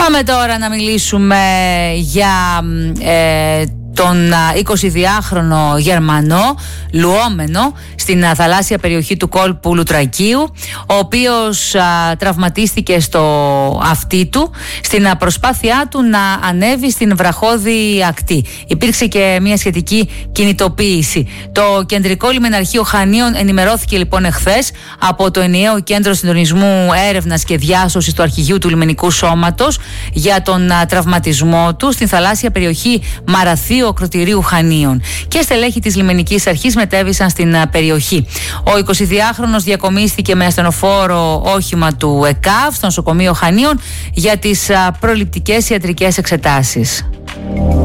Πάμε τώρα να μιλήσουμε για τον 22χρονο Γερμανό λουόμενο στην θαλάσσια περιοχή του κόλπου Λουτρακίου, ο οποίος τραυματίστηκε στο αυτί του στην προσπάθειά του να ανέβει στην βραχώδη ακτή. Υπήρξε και μια σχετική κινητοποίηση. Το Κεντρικό Λιμεναρχείο Χανίων ενημερώθηκε λοιπόν εχθές από το Ενιαίο Κέντρο Συντονισμού Έρευνας και Διάσωσης του Αρχηγείου του Λιμενικού Σώματος για τον τραυματισμό του στην θαλάσσια περιοχή Μαραθίου Ακροτηρίου Χανίων. Και στελέχη της Λιμενικής Αρχής μετέβησαν στην περιοχή. Ο 22χρονος διακομίστηκε με ασθενοφόρο όχημα του ΕΚΑΒ στο νοσοκομείο Χανίων για τις προληπτικές ιατρικές εξετάσεις.